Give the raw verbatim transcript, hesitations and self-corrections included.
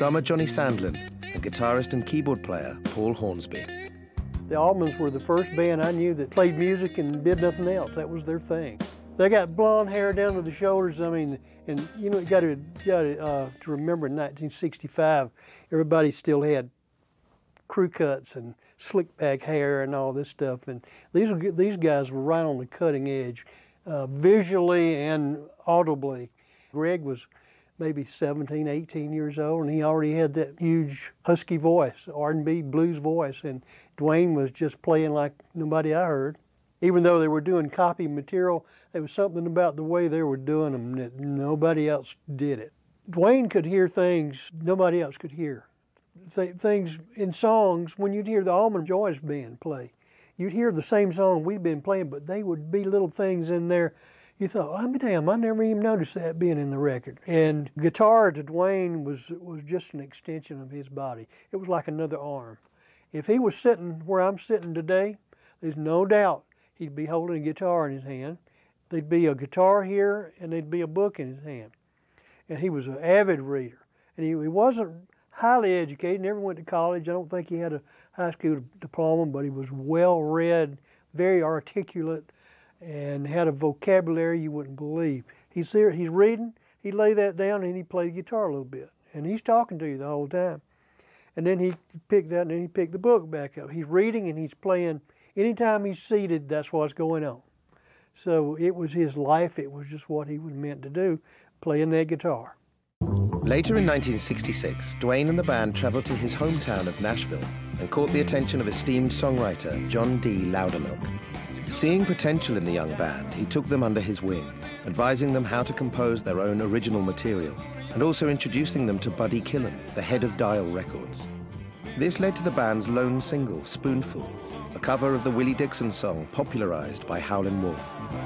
drummer Johnny Sandlin, and guitarist and keyboard player Paul Hornsby. The Allmans were the first band I knew that played music and did nothing else. That was their thing. They got blonde hair down to the shoulders. I mean, and you know, you got to got to, uh, to remember in nineteen sixty-five, everybody still had crew cuts and slick back hair and all this stuff. And these these guys were right on the cutting edge, uh, visually and audibly. Greg was maybe seventeen, eighteen years old, and he already had that huge husky voice, R and B blues voice. And Duane was just playing like nobody I heard. Even though they were doing copy material, there was something about the way they were doing them that nobody else did it. Duane could hear things nobody else could hear. Th- things in songs, when you'd hear the Allman Joyce Band play, you'd hear the same song we've been playing, but they would be little things in there. You thought, I'm damn, I never even noticed that being in the record. And guitar to Duane was, was just an extension of his body. It was like another arm. If he was sitting where I'm sitting today, there's no doubt he'd be holding a guitar in his hand. There'd be a guitar here, and there'd be a book in his hand. And he was an avid reader. And he, he wasn't highly educated, never went to college. I don't think he had a high school diploma, but he was well-read, very articulate, and had a vocabulary you wouldn't believe. He's there, he's reading, he'd lay that down, and he'd play the guitar a little bit. And he's talking to you the whole time. And then he'd pick that, and then he'd pick the book back up. He's reading, and he's playing. Anytime he's seated, that's what's going on. So it was his life. It was just what he was meant to do, playing that guitar. Later in nineteen sixty-six, Duane and the band traveled to his hometown of Nashville and caught the attention of esteemed songwriter John D. Loudermilk. Seeing potential in the young band, he took them under his wing, advising them how to compose their own original material, and also introducing them to Buddy Killen, the head of Dial Records. This led to the band's lone single, Spoonful, a cover of the Willie Dixon song popularized by Howlin' Wolf.